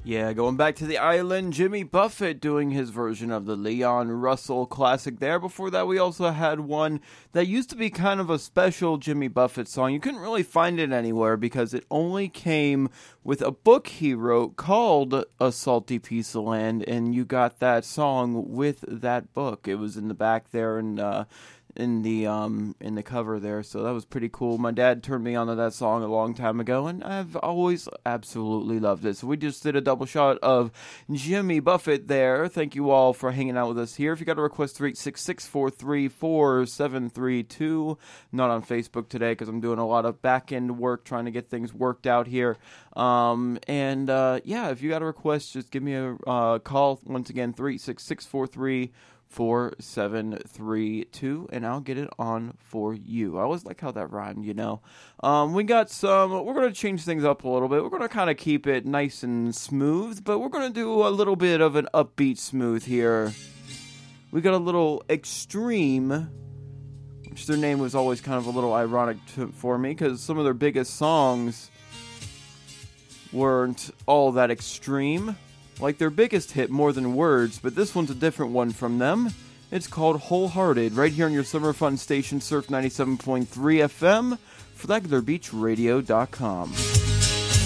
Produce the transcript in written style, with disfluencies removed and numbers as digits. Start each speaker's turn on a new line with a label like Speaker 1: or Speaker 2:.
Speaker 1: Yeah, going back to the island, Jimmy Buffett doing his version of the Leon Russell classic there. Before that, we also had one that used to be kind of a special Jimmy Buffett song. You couldn't really find it anywhere because it only came with a book he wrote called A Salty Piece of Land, and you got that song with that book. It was in the back there, and in the cover there, so that was pretty cool. My dad turned me onto that song a long time ago, and I've always absolutely loved it. So we just did a double shot of Jimmy Buffett there. Thank you all for hanging out with us here. If you got a request, 386-643-4732. Not on Facebook today because I'm doing a lot of back end work trying to get things worked out here. Yeah, if you got a request, just give me a call. Once again, 386-643-4732, and I'll get it on for you. I always like how that rhymed, you know. We're going to change things up a little bit. We're going to kind of keep it nice and smooth, but we're going to do a little bit of an upbeat smooth here. We got a little Extreme, which their name was always kind of a little ironic for me, because some of their biggest songs weren't all that extreme. Like their biggest hit, More Than Words, but this one's a different one from them. It's called Wholehearted, right here on your summer fun station, Surf 97.3 FM, FlaglerBeachRadio.com.